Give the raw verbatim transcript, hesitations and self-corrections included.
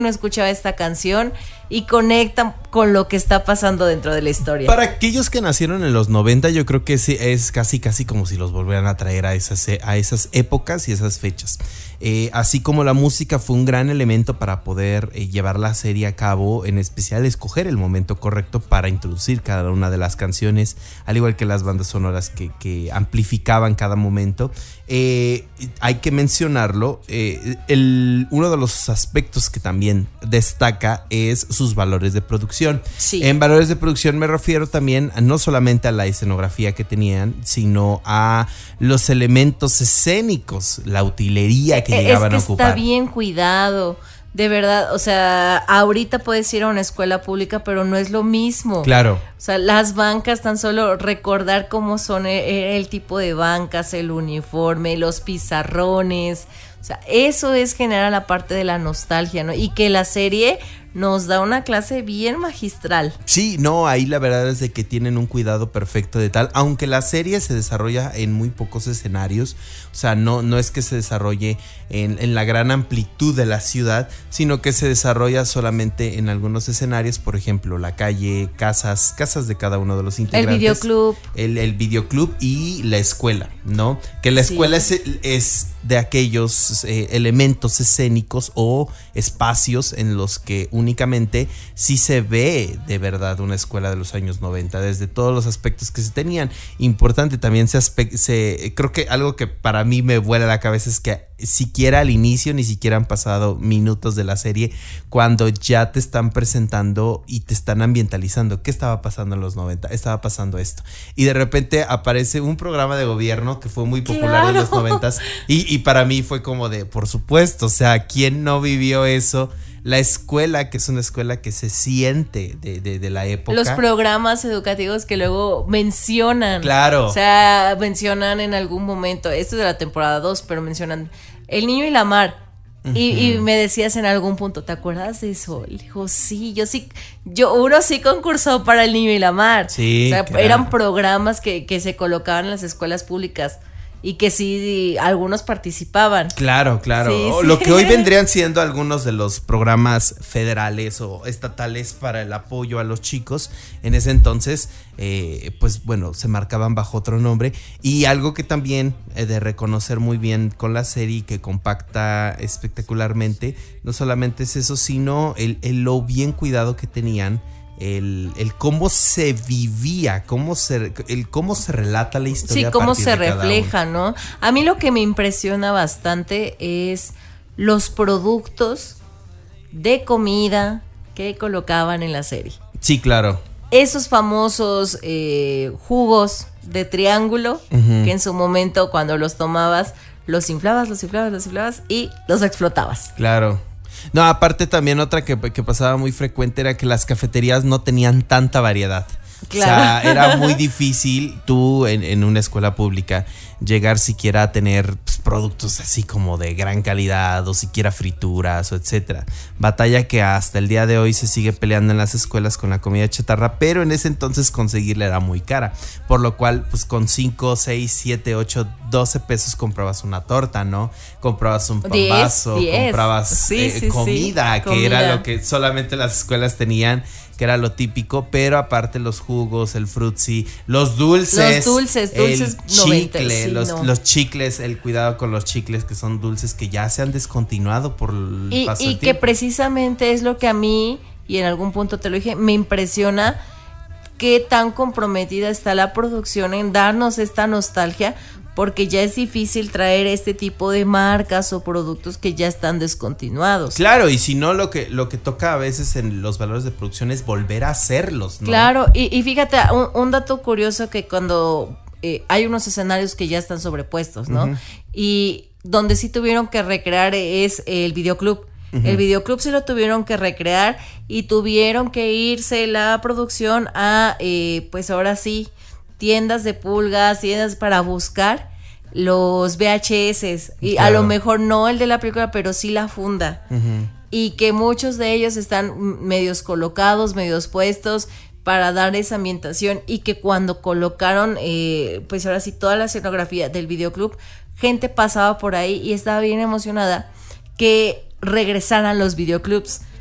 no escuchaba esta canción y conectan con lo que está pasando dentro de la historia. Para aquellos que nacieron en los noventa, yo creo que sí, es casi casi como si los volvieran a traer a esas, a esas épocas y esas fechas. Eh, así como la música fue un gran elemento para poder eh, llevar la serie a cabo, en especial escoger el momento correcto para introducir cada una de las canciones, al igual que las bandas sonoras que, que amplificaban cada momento. Eh, hay que mencionarlo, eh, el, uno de los aspectos que también destaca es sus valores de producción. Sí. En valores de producción me refiero también a, no solamente a la escenografía que tenían, sino a los elementos escénicos, la utilería que es llegaban que a ocupar. Está bien cuidado, de verdad. O sea, ahorita puedes ir a una escuela pública, pero no es lo mismo. Claro. O sea, las bancas, tan solo recordar cómo son el, el tipo de bancas, el uniforme, los pizarrones. O sea, eso es generar la parte de la nostalgia, ¿no? Y que la serie nos da una clase bien magistral. Sí, no, ahí la verdad es de que tienen un cuidado perfecto de tal, aunque la serie se desarrolla en muy pocos escenarios, o sea, no, no es que se desarrolle en, en la gran amplitud de la ciudad, sino que se desarrolla solamente en algunos escenarios, por ejemplo, la calle, casas, casas de cada uno de los integrantes. El videoclub. El, el videoclub y la escuela, ¿no? Que la escuela sí. es, es de aquellos eh, elementos escénicos o espacios en los que únicamente sí se ve de verdad una escuela de los años noventa, desde todos los aspectos que se tenían. Importante también se, aspe- se creo que algo que para mí me vuela la cabeza es que siquiera al inicio ni siquiera han pasado minutos de la serie cuando ya te están presentando y te están ambientalizando qué estaba pasando en los noventa, estaba pasando esto y de repente aparece un programa de gobierno que fue muy popular, claro, en los noventas y, y para mí fue como de por supuesto, o sea, ¿quién no vivió eso? La escuela, que es una escuela que se siente de, de, de la época. Los programas educativos que luego mencionan. Claro. O sea, mencionan en algún momento, esto es de la temporada dos, pero mencionan El Niño y la Mar. Uh-huh. Y, y me decías en algún punto, ¿te acuerdas de eso? Le dijo, sí, yo sí, yo uno sí concursó para El Niño y la Mar. Sí. O sea, claro. Eran programas que, que se colocaban en las escuelas públicas. Y que sí, algunos participaban. Claro, claro. Sí, sí. Lo que hoy vendrían siendo algunos de los programas federales o estatales para el apoyo a los chicos. En ese entonces, eh, pues bueno, se marcaban bajo otro nombre. Y algo que también he de reconocer muy bien con la serie, que compacta espectacularmente, no solamente es eso, sino el, el lo bien cuidado que tenían. El, el cómo se vivía, cómo se, el cómo se relata la historia. Sí, cómo se refleja, ¿no? A mí lo que me impresiona bastante es los productos de comida que colocaban en la serie. Sí, claro. Esos famosos eh, jugos de triángulo, uh-huh, que en su momento cuando los tomabas, los inflabas, los inflabas, los inflabas y los explotabas. Claro. No, aparte también otra que, que pasaba muy frecuente era que las cafeterías no tenían tanta variedad. Claro. O sea, era muy difícil tú en, en una escuela pública llegar siquiera a tener pues, productos así como de gran calidad o siquiera frituras o etcétera. Batalla que hasta el día de hoy se sigue peleando en las escuelas con la comida chatarra, pero en ese entonces conseguirla era muy cara, por lo cual pues con cinco, seis, siete, ocho, doce pesos comprabas una torta, ¿no? Comprabas un pambazo, comprabas sí, eh, sí, comida, sí. que comida. Era lo que solamente las escuelas tenían, que era lo típico, pero aparte los jugos, el frutzi, los dulces, los dulces, dulces el noventa, chicle, sí, los, no. los chicles, el cuidado con los chicles, que son dulces que ya se han descontinuado por el y, paso y del que tiempo. Precisamente es lo que a mí, y en algún punto te lo dije, me impresiona qué tan comprometida está la producción en darnos esta nostalgia, porque ya es difícil traer este tipo de marcas o productos que ya están descontinuados. Claro, y si no, lo que, lo que toca a veces en los valores de producción es volver a hacerlos, ¿no? Claro, y, y fíjate, un, un dato curioso que cuando eh, hay unos escenarios que ya están sobrepuestos, ¿no? Uh-huh. Y donde sí tuvieron que recrear es el videoclub. Uh-huh. El videoclub sí lo tuvieron que recrear y tuvieron que irse la producción a, eh, pues ahora sí, tiendas de pulgas, tiendas para buscar los V H S y claro, a lo mejor no el de la película, pero sí la funda. Uh-huh. Y que muchos de ellos están medios colocados, medios puestos para dar esa ambientación, y que cuando colocaron eh, pues ahora sí toda la escenografía del videoclub, gente pasaba por ahí y estaba bien emocionada, que regresaran los videoclubs.